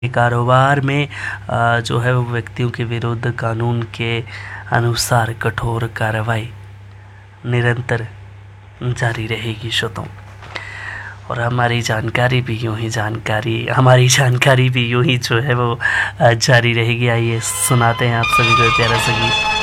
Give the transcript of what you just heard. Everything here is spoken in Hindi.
कारोबार में जो है वो व्यक्तियों के विरुद्ध कानून के अनुसार कठोर कार्रवाई निरंतर जारी रहेगी श्रोताओं। और हमारी जानकारी भी यूं ही जो है वो जारी रहेगी। आइए सुनाते हैं आप सभी को प्यारा सा गीत।